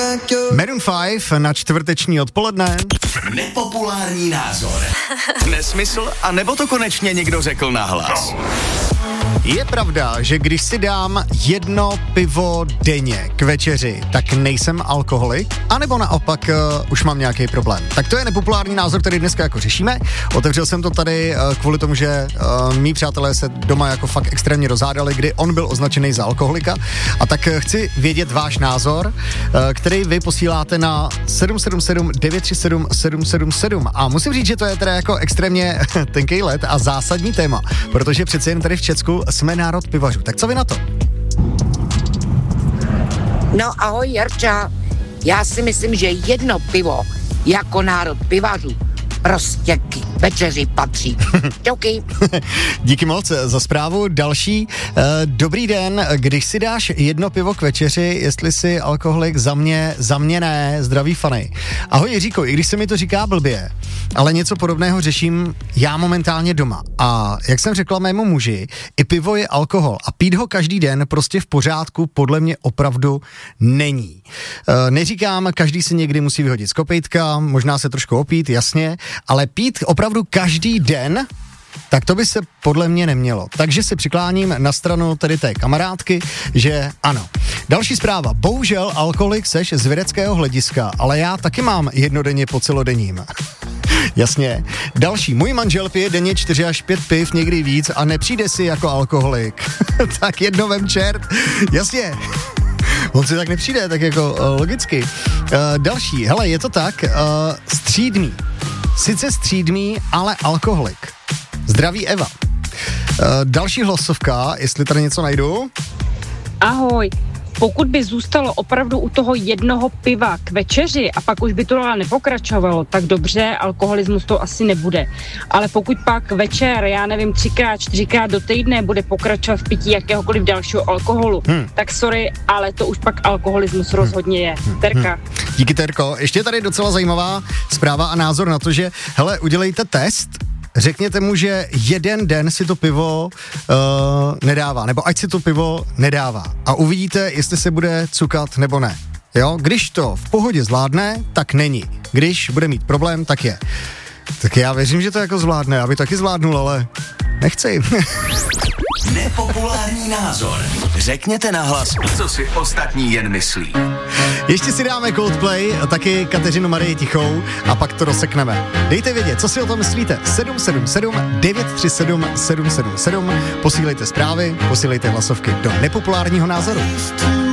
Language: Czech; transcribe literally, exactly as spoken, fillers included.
Maroon pět na čtvrteční odpoledne. Nepopulární názor. Nesmysl, a nebo to konečně někdo řekl nahlas? Je pravda, že když si dám jedno pivo denně k večeři, tak nejsem alkoholik, anebo naopak uh, už mám nějaký problém. Tak to je nepopulární názor, který dneska jako řešíme. Otevřel jsem to tady uh, kvůli tomu, že uh, mý přátelé se doma jako fakt extrémně rozhádali, kdy on byl označený za alkoholika. A tak uh, chci vědět váš názor, uh, který vy posíláte na sedm sedm sedm devět tři sedm sedm sedm sedm. A musím říct, že to je teda jako extrémně tenkej led a zásadní téma, protože přece jen tady v Česku jsme národ pivařů. Tak co vy na to? No ahoj Jarča, já si myslím, že jedno pivo jako národ pivařů prostě k večeři patří. Čauky. Díky moc za zprávu. Další. Uh, dobrý den, když si dáš jedno pivo k večeři, jestli jsi alkoholik, za mě, za mě ne, zdraví fany. Ahoj Jiříko, i když se mi to říká blbě, ale něco podobného řeším já momentálně doma. A jak jsem řekla mému muži, i pivo je alkohol a pít ho každý den prostě v pořádku podle mě opravdu není. Uh, neříkám, každý si někdy musí vyhodit z kopejtka, možná se trošku opít, jasně, ale pít opravdu každý den, tak to by se podle mě nemělo. Takže si přikláním na stranu tedy té kamarádky, že ano. Další zpráva. Bohužel alkoholik seš z vědeckého hlediska, ale já taky mám jednodenně po celodenním. Jasně. Další. Můj manžel pije denně čtyři až pět piv, někdy víc a nepřijde si jako alkoholik. Tak jedno vem čert. Jasně. On si tak nepřijde, tak jako uh, logicky. Uh, další. Hele, je to tak. Uh, střídmý. Sice střídmý, ale alkoholik. Zdraví Eva. Uh, další hlasovka, jestli tady něco najdu. Ahoj. Pokud by zůstalo opravdu u toho jednoho piva k večeři a pak už by to ale nepokračovalo, tak dobře, alkoholismus to asi nebude. Ale pokud pak večer, já nevím, třikrát, čtyřikrát do týdne bude pokračovat v pití jakéhokoliv dalšího alkoholu, hmm. tak sorry, ale to už pak alkoholismus hmm. rozhodně je. Terka. Hmm. Díky, Terko. Ještě tady docela zajímavá zpráva a názor na to, že hele, udělejte test, řekněte mu, že jeden den si to pivo uh, nedává, nebo ať si to pivo nedává a uvidíte, jestli se bude cukat nebo ne. Jo, když to v pohodě zvládne, tak není. Když bude mít problém, tak je. Tak já věřím, že to jako zvládne, aby taky zvládnul, ale nechci. Nepopulární názor. Řekněte nahlas, co si ostatní jen myslí. Ještě si dáme Coldplay, taky Kateřinu Marii Tichou a pak to rozsekneme. Dejte vědět, co si o tom myslíte. sedm sedm sedm devět tři sedm sedm sedm sedm. Posílejte zprávy, posílejte hlasovky do nepopulárního názoru.